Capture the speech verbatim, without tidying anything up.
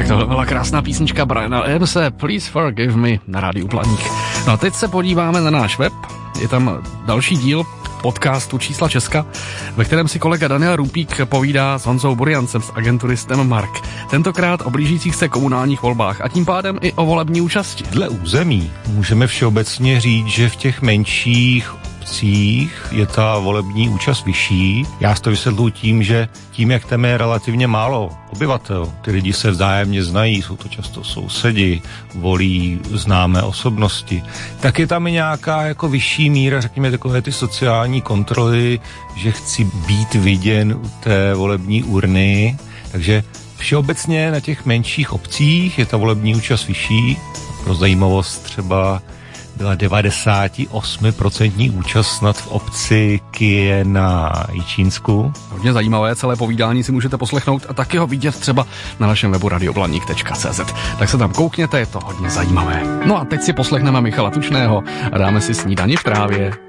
Tak tohle byla krásná písnička Briana Adamse, Please Forgive Me na Rádiu Planík. No a teď se podíváme na náš web, je tam další díl podcastu Čísla Česka, ve kterém si kolega Daniel Rupík povídá s Honzou Buriancem z agentury STEM-Mark. Tentokrát o blížících se komunálních volbách a tím pádem i o volební účasti. Dle území můžeme všeobecně říct, že v těch menších obcích je ta volební účast vyšší. Já to vysvětluji tím, že tím, jak tam je relativně málo obyvatel, ty lidi se vzájemně znají, jsou to často sousedi, volí známé osobnosti, tak je tam i nějaká jako vyšší míra, řekněme, takové ty sociální kontroly, že chci být viděn u té volební urny, takže všeobecně na těch menších obcích je ta volební účast vyšší. Pro zajímavost třeba byla devadesát osm procent účast snad v obci Kyje na Jičínsku. Hodně zajímavé, celé povídání si můžete poslechnout a taky ho vidět třeba na našem webu radioblaník tečka cé zet. Tak se tam koukněte, je to hodně zajímavé. No a teď si poslechneme Michala Tučného a dáme si snídani v trávě.